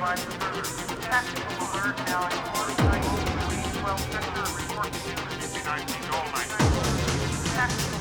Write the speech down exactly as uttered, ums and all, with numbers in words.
Tactical alert now in Florida nineteen, twelve sector report to fifty-nine feet all night. Tactical